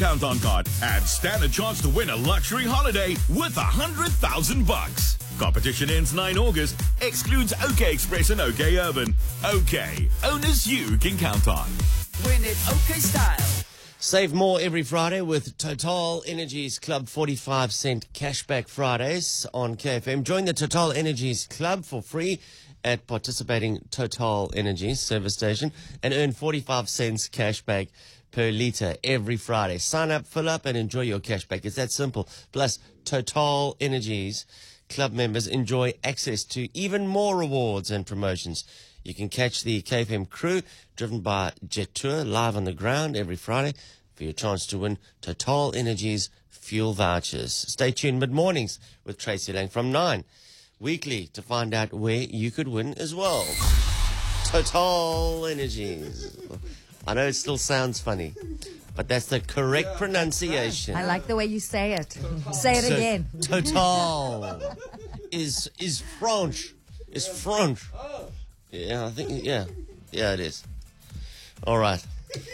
Count on card and stand a chance to win a luxury holiday worth $100,000. Competition ends 9 August. Excludes OK Express and OK Urban. OK, owners you can count on. Win it OK style. Save more every Friday with Total Energies Club 45-cent cashback Fridays on KFM. Join the Total Energies Club for free at participating Total Energies service station and earn 45 cents cashback per litre every Friday. Sign up, fill up, and enjoy your cashback. It's that simple. Plus, Total Energies Club members enjoy access to even more rewards and promotions. You can catch the KFM crew, driven by Jet Tour, live on the ground every Friday for your chance to win Total Energies fuel vouchers. Stay tuned mid-mornings with Tracy Lang from 9 weekly to find out where you could win as well. Total Energies. I know it still sounds funny, but that's the correct pronunciation. I like the way you say it. Say it again. Total is French. It's French. Yeah, I think, yeah, it is. All right.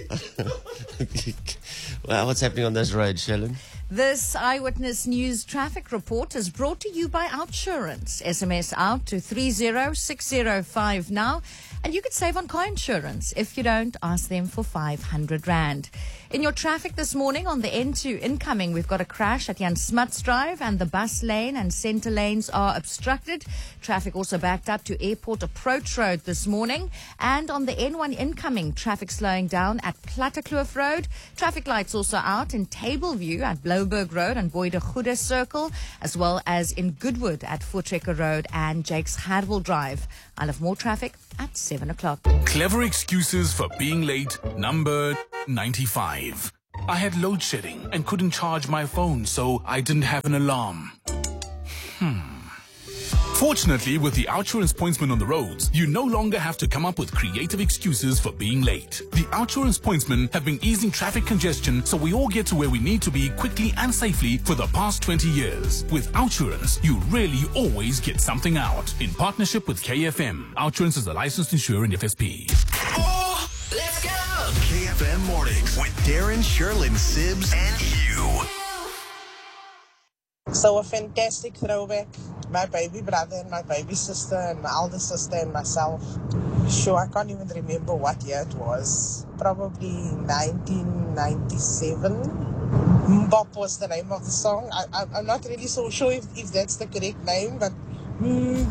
Wow, what's happening on those roads, Shellen? This Eyewitness News traffic report is brought to you by Outsurance. SMS out to 30605 now, and you could save on car insurance. If you don't, ask them for 500 Rand. In your traffic this morning on the N2 incoming, we've got a crash at Jan Smuts Drive, and the bus lane and centre lanes are obstructed. Traffic also backed up to Airport Approach Road this morning. And on the N1 incoming, traffic slowing down at Plattekloof Road. Traffic lights also out in Tableview at Blouberg Road and Boyde Goede Circle, as well as in Goodwood at Voortrekker Road and Jakes Harwell Drive. I'll have more traffic at 7 o'clock. Clever excuses for being late, number 95. I had load shedding and couldn't charge my phone, so I didn't have an alarm. Fortunately, with the Outsurance pointsman on the roads, you no longer have to come up with creative excuses for being late. The Outsurance pointsmen have been easing traffic congestion so we all get to where we need to be quickly and safely for the past 20 years. With Outsurance, you really always get something out. In partnership with KFM, Outsurance is a licensed insurer in FSP. Oh, let's go. KFM Mornings with Darren, Sherlyn, Sibs, and you. So a fantastic throwback. My baby brother and my baby sister and my elder sister and myself. Sure, I can't even remember what year it was. Probably 1997. Mbop was the name of the song. I'm not really so sure if that's the correct name, but